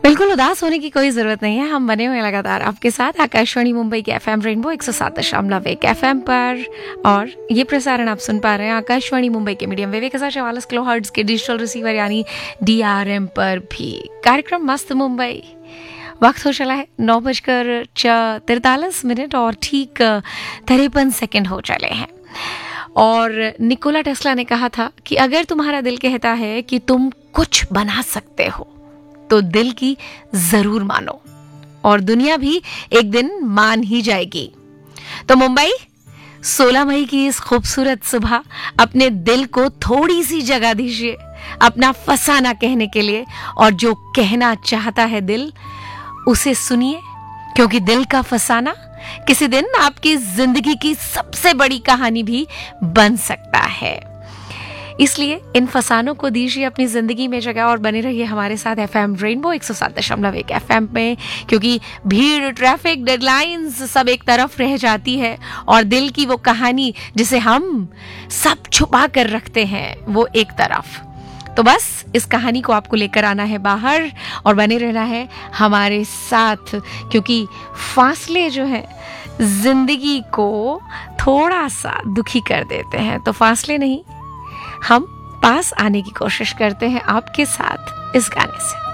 बिल्कुल उदास होने की कोई जरूरत नहीं है, हम बने हुए हैं लगातार आपके साथ आकाशवाणी मुंबई के एफएम रेनबो 107.1 एफएम पर। और ये प्रसारण आप सुन पा रहे हैं आकाशवाणी मुंबई के मीडियम वेव 1044 किलोहर्ट्ज के डिजिटल रिसीवर यानी DRM पर भी। कार्यक्रम मस्त मुंबई, वक्त हो चला है 9:43 और ठीक 53 सेकेंड हो चले हैं। और निकोला टेस्ला ने कहा था कि अगर तुम्हारा दिल कहता है कि तुम कुछ बना सकते हो तो दिल की जरूर मानो, और दुनिया भी एक दिन मान ही जाएगी। तो मुंबई 16 मई की इस खूबसूरत सुबह अपने दिल को थोड़ी सी जगह दीजिए अपना फसाना कहने के लिए, और जो कहना चाहता है दिल उसे सुनिए, क्योंकि दिल का फसाना किसी दिन आपकी जिंदगी की सबसे बड़ी कहानी भी बन सकता है। इसलिए इन फसानों को दीजिए अपनी जिंदगी में जगह और बने रहिए हमारे साथ एफएम रेनबो 107.1 एफएम में, क्योंकि भीड़, ट्रैफिक, डेडलाइंस सब एक तरफ रह जाती है और दिल की वो कहानी जिसे हम सब छुपा कर रखते हैं वो एक तरफ। तो बस इस कहानी को आपको लेकर आना है बाहर और बने रहना है हमारे साथ, क्योंकि फासले जो है जिंदगी को थोड़ा सा दुखी कर देते हैं। तो फासले नहीं, हम पास आने की कोशिश करते हैं आपके साथ इस गाने से।